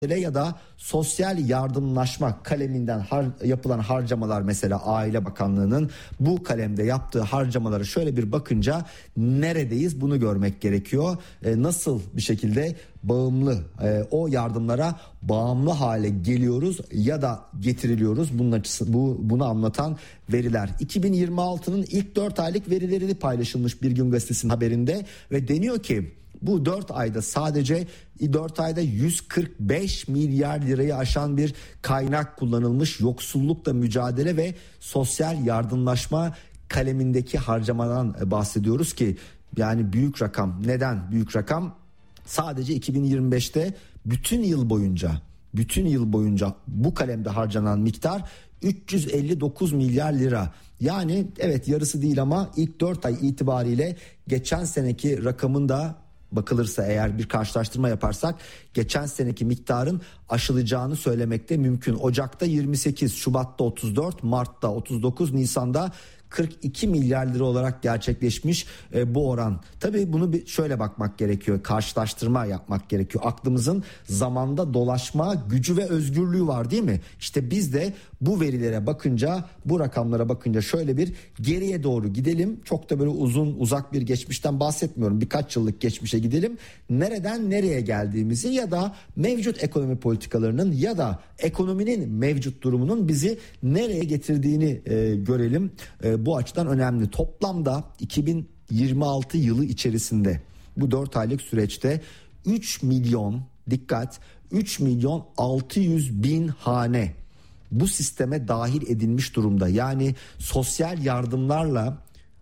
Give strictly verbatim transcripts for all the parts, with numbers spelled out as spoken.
ya da sosyal yardımlaşma kaleminden har, yapılan harcamalar, mesela Aile Bakanlığı'nın bu kalemde yaptığı harcamaları şöyle bir bakınca neredeyiz bunu görmek gerekiyor. E, nasıl bir şekilde bağımlı e, o yardımlara bağımlı hale geliyoruz ya da getiriliyoruz, bunun açısı, bu bunu anlatan veriler. iki bin yirmi altının ilk dört aylık verileri paylaşılmış Bir Gün Gazetesi'nin haberinde ve deniyor ki bu dört ayda sadece dört ayda yüz kırk beş milyar lirayı aşan bir kaynak kullanılmış. Yoksullukla mücadele ve sosyal yardımlaşma kalemindeki harcamadan bahsediyoruz ki yani büyük rakam. Neden büyük rakam? Sadece iki bin yirmi beşte bütün yıl boyunca bütün yıl boyunca bu kalemde harcanan miktar üç yüz elli dokuz milyar lira. Yani evet, yarısı değil ama ilk dört ay itibariyle geçen seneki rakamın da bakılırsa, eğer bir karşılaştırma yaparsak geçen seneki miktarın aşılacağını söylemekte mümkün. Ocak'ta yirmi sekiz, Şubat'ta otuz dört, Mart'ta otuz dokuz, Nisan'da kırk iki milyar lira olarak gerçekleşmiş e, bu oran. Tabii bunu bir şöyle bakmak gerekiyor, karşılaştırma yapmak gerekiyor. Aklımızın zamanda dolaşma gücü ve özgürlüğü var, değil mi? İşte biz de bu verilere bakınca, bu rakamlara bakınca şöyle bir geriye doğru gidelim. Çok da böyle uzun uzak bir geçmişten bahsetmiyorum. Birkaç yıllık geçmişe gidelim. Nereden nereye geldiğimizi ya da mevcut ekonomi politikalarının ya da ekonominin mevcut durumunun bizi nereye getirdiğini e, görelim. E, bu açıdan önemli. Toplamda iki bin yirmi altı yılı içerisinde bu dört aylık süreçte üç milyon, dikkat, üç milyon altı yüz bin hane bu sisteme dahil edilmiş durumda. Yani sosyal yardımlarla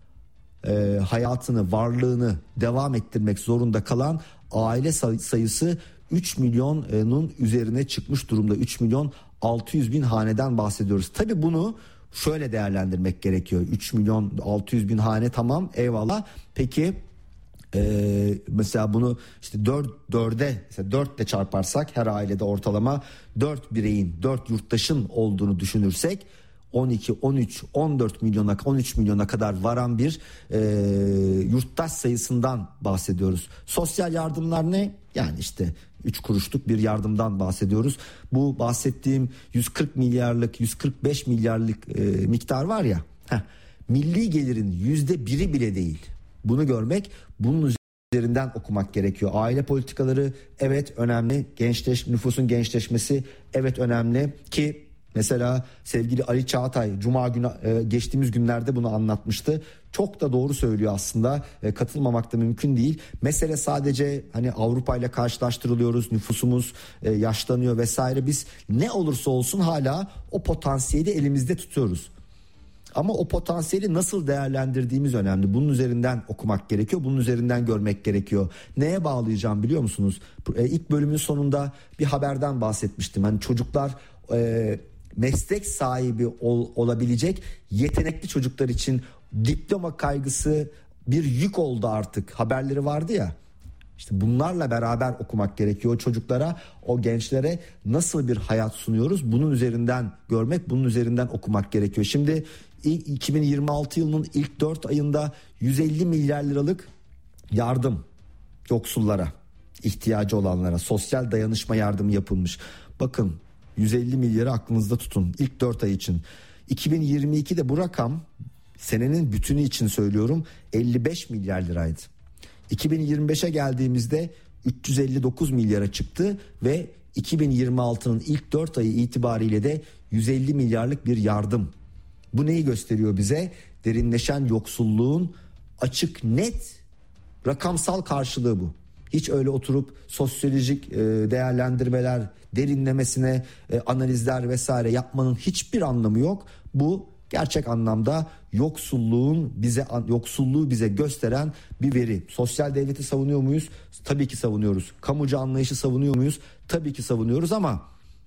e, hayatını, varlığını devam ettirmek zorunda kalan aile sayısı üç milyonun üzerine çıkmış durumda. üç milyon altı yüz bin haneden bahsediyoruz. Tabii bunu şöyle değerlendirmek gerekiyor. üç milyon altı yüz bin hane, tamam, eyvallah. Peki Ee, mesela bunu işte dört, dörde mesela dörtle çarparsak, her ailede ortalama dört bireyin, dört yurttaşın olduğunu düşünürsek on iki, on üç, on dört milyona, on üç milyona kadar varan bir e, yurttaş sayısından bahsediyoruz. Sosyal yardımlar ne? Yani işte üç kuruşluk bir yardımdan bahsediyoruz. Bu bahsettiğim yüz kırk milyarlık, yüz kırk beş milyarlık e, miktar var ya, heh, milli gelirin yüzde biri bile değil. Bunu görmek, bunun üzerinden okumak gerekiyor. Aile politikaları evet önemli. Gençleş, nüfusun gençleşmesi evet önemli ki mesela sevgili Ali Çağatay Cuma günü e, geçtiğimiz günlerde bunu anlatmıştı. Çok da doğru söylüyor aslında. E, katılmamak da mümkün değil. Mesele sadece hani Avrupa ile karşılaştırılıyoruz. Nüfusumuz e, yaşlanıyor vesaire. Biz ne olursa olsun hala o potansiyeli elimizde tutuyoruz. Ama o potansiyeli nasıl değerlendirdiğimiz önemli. Bunun üzerinden okumak gerekiyor. Bunun üzerinden görmek gerekiyor. Neye bağlayacağım biliyor musunuz? E, ilk bölümün sonunda bir haberden bahsetmiştim. Hani çocuklar e, meslek sahibi ol, olabilecek yetenekli çocuklar için diploma kaygısı bir yük oldu artık. Haberleri vardı ya. İşte bunlarla beraber okumak gerekiyor. O çocuklara, o gençlere nasıl bir hayat sunuyoruz? Bunun üzerinden görmek, bunun üzerinden okumak gerekiyor. Şimdi iki bin yirmi altı yılının ilk dört ayında yüz elli milyar liralık yardım yoksullara, ihtiyacı olanlara, sosyal dayanışma yardımı yapılmış. Bakın, yüz elli milyarı aklınızda tutun ilk dört ay için. iki bin yirmi ikide bu rakam, senenin bütünü için söylüyorum, elli beş milyar liraydı. iki bin yirmi beşe geldiğimizde üç yüz elli dokuz milyara çıktı ve iki bin yirmi altının ilk dört ayı itibariyle de yüz elli milyarlık bir yardım. Bu neyi gösteriyor bize? Derinleşen yoksulluğun açık, net rakamsal karşılığı bu. Hiç öyle oturup sosyolojik değerlendirmeler, derinlemesine analizler vesaire yapmanın hiçbir anlamı yok. Bu gerçek anlamda yoksulluğun bize yoksulluğu bize gösteren bir veri. Sosyal devleti savunuyor muyuz? Tabii ki savunuyoruz. Kamucu anlayışı savunuyor muyuz? Tabii ki savunuyoruz ama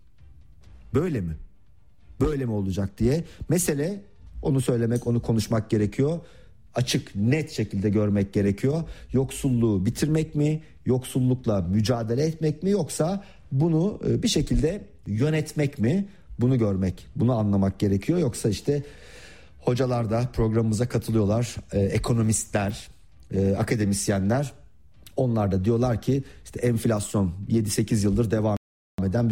böyle mi? Böyle mi olacak diye. Mesele onu söylemek, onu konuşmak gerekiyor. Açık, net şekilde görmek gerekiyor. Yoksulluğu bitirmek mi? Yoksullukla mücadele etmek mi? Yoksa bunu bir şekilde yönetmek mi? Bunu görmek, bunu anlamak gerekiyor. Yoksa işte hocalar da programımıza katılıyorlar. Ee, ekonomistler, e, akademisyenler. Onlar da diyorlar ki işte enflasyon yedi sekiz yıldır devam eden